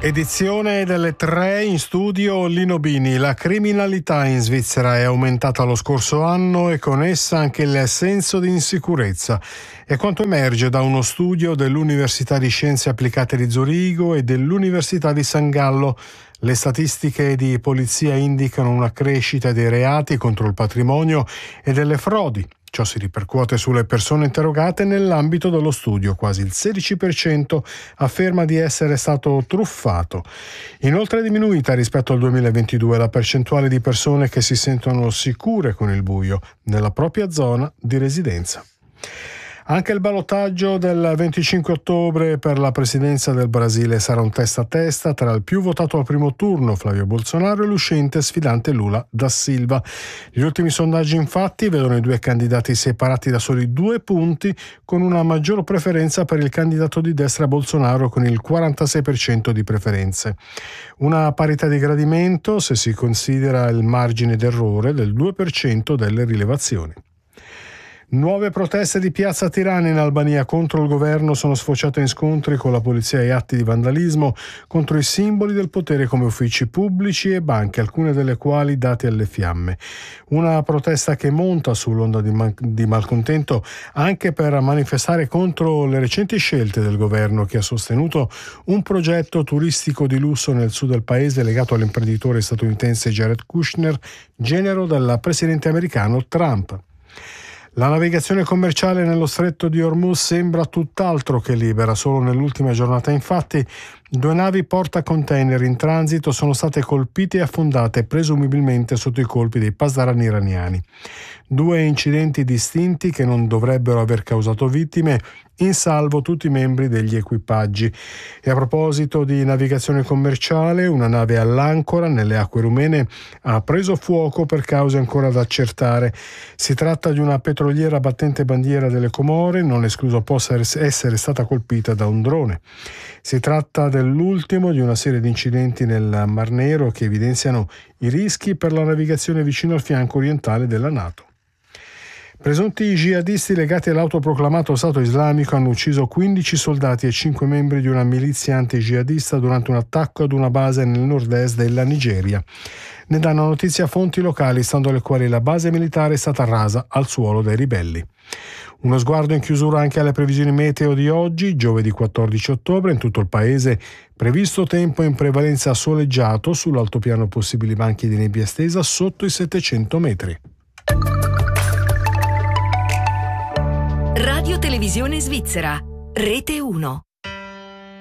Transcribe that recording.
Edizione delle 3, in studio Lino Bini. La criminalità in Svizzera è aumentata lo scorso anno e con essa anche il senso di insicurezza. È quanto emerge da uno studio dell'Università di Scienze Applicate di Zurigo e dell'Università di San Gallo. Le statistiche di polizia indicano una crescita dei reati contro il patrimonio e delle frodi. Ciò si ripercuote sulle persone interrogate nell'ambito dello studio. Quasi il 16% afferma di essere stato truffato. Inoltre è diminuita rispetto al 2022 la percentuale di persone che si sentono sicure con il buio nella propria zona di residenza. Anche il ballottaggio del 25 ottobre per la presidenza del Brasile sarà un testa a testa tra il più votato al primo turno, Flavio Bolsonaro, e l'uscente sfidante Lula da Silva. Gli ultimi sondaggi infatti vedono i due candidati separati da soli 2 punti, con una maggior preferenza per il candidato di destra Bolsonaro con il 46% di preferenze. Una parità di gradimento se si considera il margine d'errore del 2% delle rilevazioni. Nuove proteste di Piazza Tirana in Albania contro il governo sono sfociate in scontri con la polizia e atti di vandalismo contro i simboli del potere come uffici pubblici e banche, alcune delle quali date alle fiamme. Una protesta che monta sull'onda di malcontento anche per manifestare contro le recenti scelte del governo, che ha sostenuto un progetto turistico di lusso nel sud del paese legato all'imprenditore statunitense Jared Kushner, genero del presidente americano Trump. La navigazione commerciale nello stretto di Hormuz sembra tutt'altro che libera. Solo nell'ultima giornata, infatti, 2 navi portacontainer in transito sono state colpite e affondate, presumibilmente sotto i colpi dei pasdaran iraniani. 2 incidenti distinti che non dovrebbero aver causato vittime, in salvo tutti i membri degli equipaggi. E a proposito di navigazione commerciale, una nave all'ancora nelle acque rumene ha preso fuoco per cause ancora da accertare. Si tratta di una petroliera battente bandiera delle Comore, non escluso possa essere stata colpita da un drone. Si tratta dell'ultimo di una serie di incidenti nel Mar Nero che evidenziano i rischi per la navigazione vicino al fianco orientale della NATO. Presunti jihadisti legati all'autoproclamato Stato islamico hanno ucciso 15 soldati e 5 membri di una milizia anti-jihadista durante un attacco ad una base nel nord-est della Nigeria. Ne danno notizia fonti locali, stando alle quali la base militare è stata rasa al suolo dai ribelli. Uno sguardo in chiusura anche alle previsioni meteo di oggi, giovedì 14 ottobre, in tutto il paese previsto tempo in prevalenza soleggiato, sull'altopiano possibili banchi di nebbia estesa sotto i 700 metri. Radio Televisione Svizzera, Rete 1.